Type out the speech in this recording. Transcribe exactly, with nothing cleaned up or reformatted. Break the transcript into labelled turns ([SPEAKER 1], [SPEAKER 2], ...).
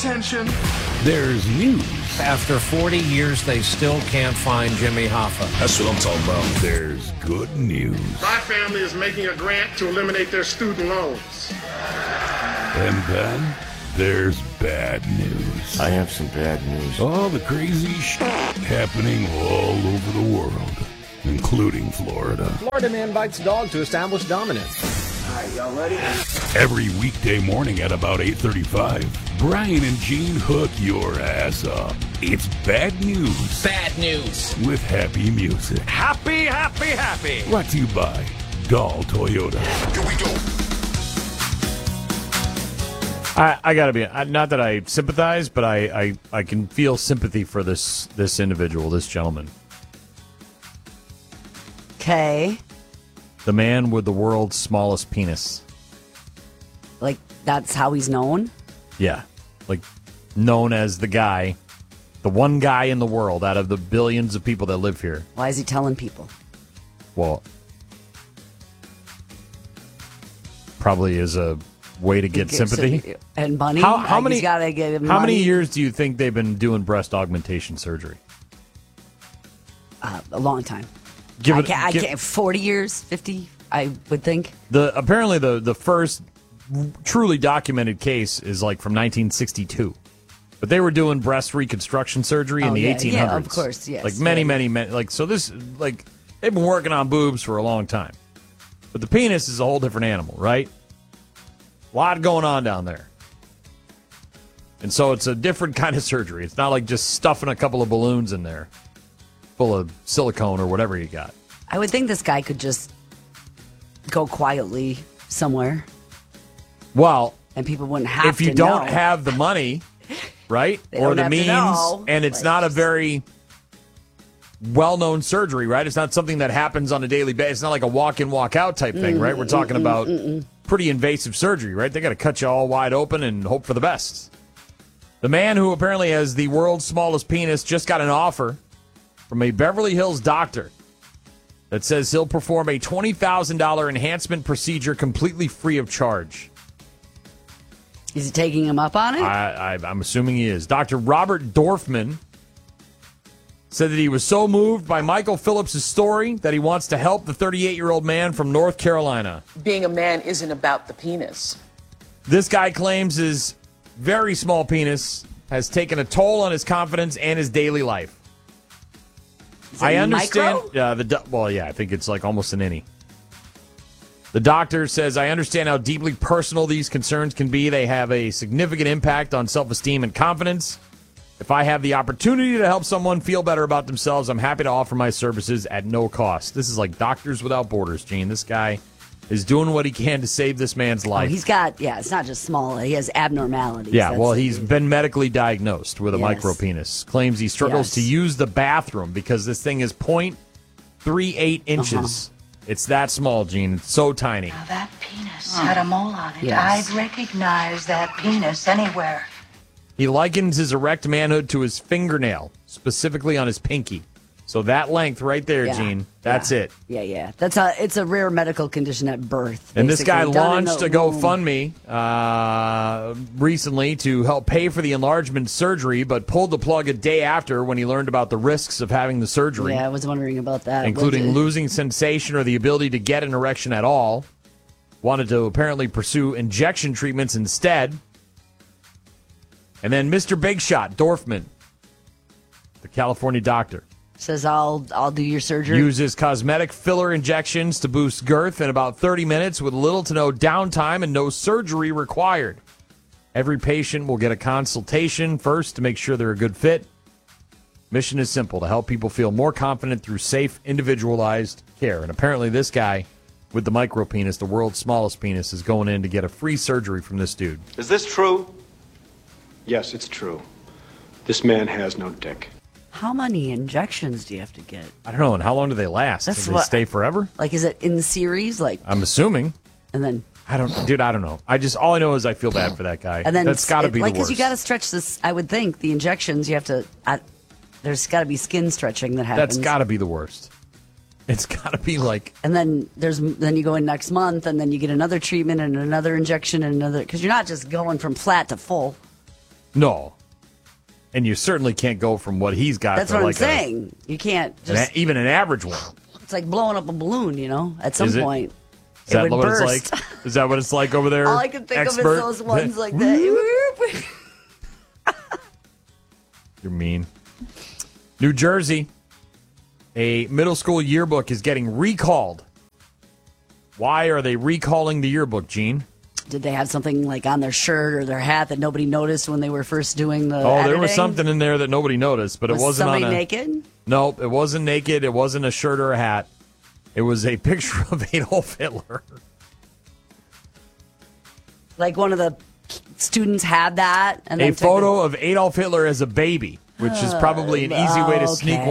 [SPEAKER 1] attention.
[SPEAKER 2] There's news.
[SPEAKER 3] After forty years, they still can't find Jimmy Hoffa.
[SPEAKER 1] That's what I'm talking about.
[SPEAKER 2] There's good news.
[SPEAKER 4] My family is making a grant to eliminate their student loans.
[SPEAKER 2] And then there's bad news.
[SPEAKER 5] I have some bad news.
[SPEAKER 2] All the crazy shit happening all over the world, including Florida.
[SPEAKER 6] Florida man bites dog to establish dominance.
[SPEAKER 4] All right, y'all ready?
[SPEAKER 2] Every weekday morning at about eight thirty-five, Brian and Gene hook your ass up. It's bad news.
[SPEAKER 3] Bad news.
[SPEAKER 2] With happy music.
[SPEAKER 3] Happy, happy, happy.
[SPEAKER 2] Brought to you by Dahl Toyota.
[SPEAKER 1] Here we go.
[SPEAKER 7] I, I gotta be, not that I sympathize, but I, I, I can feel sympathy for this this individual, this gentleman.
[SPEAKER 8] Okay.
[SPEAKER 7] The man with the world's smallest penis.
[SPEAKER 8] Like, that's how he's known?
[SPEAKER 7] Yeah. Like, known as the guy, the one guy in the world out of the billions of people that live here.
[SPEAKER 8] Why is he telling people?
[SPEAKER 7] Well, probably is a way to get sympathy.
[SPEAKER 8] And money?
[SPEAKER 7] How, how
[SPEAKER 8] Like,
[SPEAKER 7] many,
[SPEAKER 8] he's gotta give him
[SPEAKER 7] how
[SPEAKER 8] money?
[SPEAKER 7] many years do you think they've been doing breast augmentation surgery?
[SPEAKER 8] Uh, a long time.
[SPEAKER 7] Give
[SPEAKER 8] I
[SPEAKER 7] it-
[SPEAKER 8] can't, I
[SPEAKER 7] give-
[SPEAKER 8] can't, forty years, fifty, I would think.
[SPEAKER 7] The apparently the the first truly documented case is like from nineteen sixty-two, but they were doing breast reconstruction surgery in
[SPEAKER 8] Oh,
[SPEAKER 7] the
[SPEAKER 8] yeah,
[SPEAKER 7] eighteen hundreds.
[SPEAKER 8] yeah, of course, yes,
[SPEAKER 7] Like many,
[SPEAKER 8] yeah.
[SPEAKER 7] many, many. Like so, this like they've been working on boobs for a long time, but the penis is a whole different animal, right? A lot going on down there, and so it's a different kind of surgery. It's not like just stuffing a couple of balloons in there, full of silicone or whatever you got.
[SPEAKER 8] I would think this guy could just go quietly somewhere
[SPEAKER 7] Well,
[SPEAKER 8] and people wouldn't have
[SPEAKER 7] if you
[SPEAKER 8] to
[SPEAKER 7] don't
[SPEAKER 8] know.
[SPEAKER 7] have the money, right,
[SPEAKER 8] They
[SPEAKER 7] or
[SPEAKER 8] don't
[SPEAKER 7] the
[SPEAKER 8] have to
[SPEAKER 7] means,
[SPEAKER 8] know.
[SPEAKER 7] and it's
[SPEAKER 8] Like,
[SPEAKER 7] not a
[SPEAKER 8] just-
[SPEAKER 7] very well-known surgery, right? It's not something that happens on a daily basis. It's not like a walk-in, walk-out type thing, right? We're talking about pretty invasive surgery, right? They got to cut you all wide open and hope for the best. The man who apparently has the world's smallest penis just got an offer from a Beverly Hills doctor that says he'll perform a twenty thousand dollars enhancement procedure completely free of charge.
[SPEAKER 8] Is he taking him up on it?
[SPEAKER 7] I, I, I'm assuming he is. Doctor Robert Dorfman said that he was so moved by Michael Phillips' story that he wants to help the thirty-eight-year-old man from North Carolina.
[SPEAKER 9] Being a man isn't about the penis.
[SPEAKER 7] This guy claims his very small penis has taken a toll on his confidence and his daily life.
[SPEAKER 8] Is it
[SPEAKER 7] I understand.
[SPEAKER 8] micro?
[SPEAKER 7] Uh, the do- well, yeah, I think it's like almost an innie. The doctor says, I understand how deeply personal these concerns can be. They have a significant impact on self-esteem and confidence. If I have the opportunity to help someone feel better about themselves, I'm happy to offer my services at no cost. This is like Doctors Without Borders, Gene. This guy is doing what he can to save this man's
[SPEAKER 8] Oh,
[SPEAKER 7] life.
[SPEAKER 8] he's got, yeah, it's not just small. He has abnormalities.
[SPEAKER 7] Yeah,
[SPEAKER 8] That's
[SPEAKER 7] well,
[SPEAKER 8] the-
[SPEAKER 7] he's been medically diagnosed with a
[SPEAKER 8] Yes.
[SPEAKER 7] micropenis. Claims he struggles
[SPEAKER 8] Yes.
[SPEAKER 7] to use the bathroom because this thing is point three eight inches.
[SPEAKER 8] Uh-huh.
[SPEAKER 7] It's that small, Gene. It's so tiny.
[SPEAKER 10] Now that penis had a mole on it.
[SPEAKER 8] Yes.
[SPEAKER 10] I'd recognize that penis anywhere.
[SPEAKER 7] He likens his erect manhood to his fingernail, specifically on his pinky. So that length right there,
[SPEAKER 8] Yeah.
[SPEAKER 7] Gene, that's
[SPEAKER 8] yeah.
[SPEAKER 7] it.
[SPEAKER 8] Yeah, yeah. That's a, it's a rare medical condition at birth.
[SPEAKER 7] And this guy
[SPEAKER 8] basically, done in
[SPEAKER 7] launched
[SPEAKER 8] the
[SPEAKER 7] a
[SPEAKER 8] womb.
[SPEAKER 7] GoFundMe uh, recently to help pay for the enlargement surgery, but pulled the plug a day after when he learned about the risks of having the surgery.
[SPEAKER 8] Yeah, I was wondering about that.
[SPEAKER 7] including
[SPEAKER 8] Was it-
[SPEAKER 7] losing sensation or the ability to get an erection at all. Wanted to apparently pursue injection treatments instead. And then Mister Big Shot, Dorfman, the California doctor,
[SPEAKER 8] Says, I'll, I'll do your surgery.
[SPEAKER 7] uses cosmetic filler injections to boost girth in about thirty minutes with little to no downtime and no surgery required. Every patient will get a consultation first to make sure they're a good fit. Mission is simple, to help people feel more confident through safe, individualized care. And apparently this guy with the micro penis, the world's smallest penis, is going in to get a free surgery from this dude.
[SPEAKER 11] Is this true? Yes, it's true. This man has no dick.
[SPEAKER 8] How many injections do you have to get?
[SPEAKER 7] I don't know, and how long do they last?
[SPEAKER 8] That's
[SPEAKER 7] do they
[SPEAKER 8] what-
[SPEAKER 7] stay forever?
[SPEAKER 8] Like, is it in the series? Like,
[SPEAKER 7] I'm assuming.
[SPEAKER 8] and then,
[SPEAKER 7] I don't, dude, I don't know. I just, all I know is I feel bad for that guy.
[SPEAKER 8] and then
[SPEAKER 7] That's got to
[SPEAKER 8] it-
[SPEAKER 7] be
[SPEAKER 8] like,
[SPEAKER 7] the worst.
[SPEAKER 8] you got to stretch this. I would think the injections you have to. I, there's got to be skin stretching that happens.
[SPEAKER 7] That's got to be the worst. It's got to be like,
[SPEAKER 8] And then there's then you go in next month, and then you get another treatment and another injection and another because you're not just going from flat to full.
[SPEAKER 7] No. And you certainly can't go from what he's got
[SPEAKER 8] That's
[SPEAKER 7] to
[SPEAKER 8] what
[SPEAKER 7] like
[SPEAKER 8] I'm saying. You can't
[SPEAKER 7] a,
[SPEAKER 8] just.
[SPEAKER 7] an, even an average one.
[SPEAKER 8] It's like blowing up a balloon, you know? At some
[SPEAKER 7] Is it?
[SPEAKER 8] point.
[SPEAKER 7] Is that
[SPEAKER 8] it would
[SPEAKER 7] what
[SPEAKER 8] burst.
[SPEAKER 7] it's like? Is that what it's like over there?
[SPEAKER 8] All I can think
[SPEAKER 7] expert?
[SPEAKER 8] of is those ones like that.
[SPEAKER 7] You're mean. New Jersey, a middle school yearbook is getting recalled. Why are they recalling the yearbook, Gene?
[SPEAKER 8] Did they have something like on their shirt or their hat that nobody noticed when they were first doing the
[SPEAKER 7] Oh,
[SPEAKER 8] editing?
[SPEAKER 7] there was something in there that nobody noticed, but
[SPEAKER 8] was
[SPEAKER 7] it wasn't
[SPEAKER 8] somebody
[SPEAKER 7] on a...
[SPEAKER 8] naked?
[SPEAKER 7] Nope, it wasn't naked. It wasn't a shirt or a hat. It was a picture of Adolf Hitler.
[SPEAKER 8] Like one of the students had that? And then
[SPEAKER 7] A
[SPEAKER 8] took
[SPEAKER 7] photo of Adolf Hitler as a baby, which is probably an easy way to sneak
[SPEAKER 8] okay.